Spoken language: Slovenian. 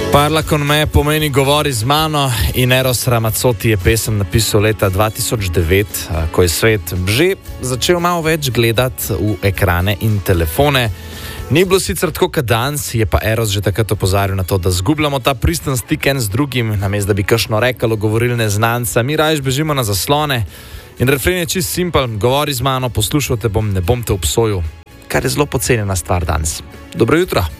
Parla con me pomeni govori z mano in Eros Ramazzotti je pesem napisal leta 2009, ko je svet že začel malo več gledati v ekrane in telefone. Ni bilo sicer tako kot danes, je pa Eros že takrat opozarjal na to, da zgubljamo ta pristen stik en z drugim, namesto da bi kakšno rekalo govorili neznanca, mi rajš bežimo na zaslone. In refren je čist simpel, govori z mano, poslušal te bom, ne bom te obsojil, kar je zelo pocenjena stvar danes. Dobro jutro.